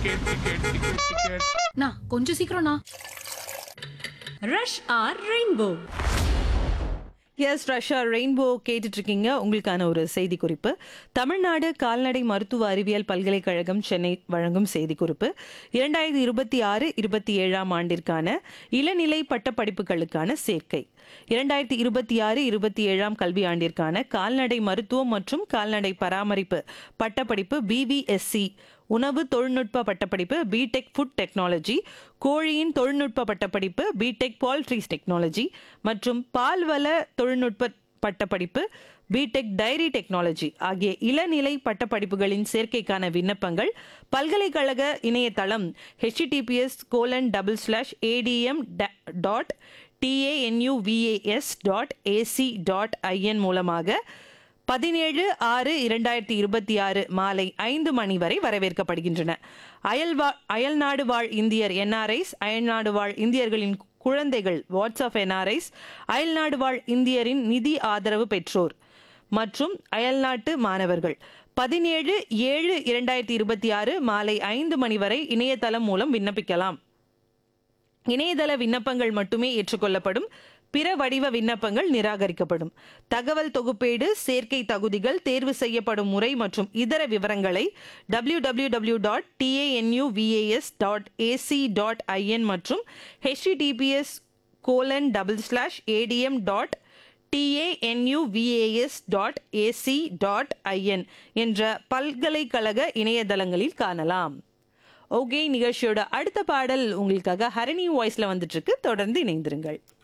நான் கொஞ்சம் சீக்கிரம்ண்ணா. Rush R rainbow. S Russia rainbow கேட்டுட்டு இருக்கீங்க. உங்களுக்கான ஒரு செய்தி குறிப்பு. தமிழ்நாடு கால்நடை மருத்துவ அறிவியல் பல்கலைக்கழகம் சென்னை வழங்கும் செய்தி குறிப்பு. 2026-27 ஆண்டிற்கான இளநிலை பட்டப்படிப்புகளுக்கான சேர்க்கை. 2026-27 கல்வி ஆண்டிற்கான கால்நடை மருத்துவம் மற்றும் கால்நடை பராமரிப்பு பட்டப்படிப்பு பிவிஎஸ்சி, உணவு தொழில்நுட்ப பட்டப்படிப்பு பிடெக் ஃபுட் டெக்னாலஜி, கோழியின் தொழில்நுட்ப பட்டப்படிப்பு பிடெக் பால்ட்ரிஸ் டெக்னாலஜி மற்றும் பால்வள தொழில்நுட்ப பட்டப்படிப்பு பிடெக் டைரி டெக்னாலஜி ஆகிய இளநிலை பட்டப்படிப்புகளின் சேர்க்கைக்கான விண்ணப்பங்கள் பல்கலைக்கழக இணையதளம் https://adm.tanuvas.ac.in மூலமாக 17/6/2026 மாலை 5 மணி வரை வரவேற்கப்படுகின்றன. அயல்நாடு வாழ் இந்தியர் என்ஆர்ஐஸ், அயல்நாடு வாழ் இந்தியர்களின் குழந்தைகள் வாட்ஸ்அப் என்ஆர்ஐஸ், அயல்நாடு வாழ் இந்தியரின் நிதி ஆதரவு பெற்றோர் மற்றும் அயல்நாட்டு மாணவர்கள் 17/7/2026 மாலை 5 மணி வரை இணையதளம் மூலம் விண்ணப்பிக்கலாம். இணையதள விண்ணப்பங்கள் மட்டுமே ஏற்றுக்கொள்ளப்படும். பிற வடிவ விண்ணப்பங்கள் நிராகரிக்கப்படும். தகவல் தொகுப்பேடு, சேர்க்கை தகுதிகள், தேர்வு செய்யப்படும் முறை மற்றும் இதர விவரங்களை www.tanuvas.ac.in மற்றும் https://adm.tanuvas.ac.in என்ற பல்கலைக்கழக இணையதளங்களில் காணலாம். ஓகே, நிகழ்ச்சியோட அடுத்த பாடல் உங்களுக்காக ஹரிணி வாய்ஸ்ல வந்துட்டு இருக்கு. தொடர்ந்து இணைந்திருங்கள்.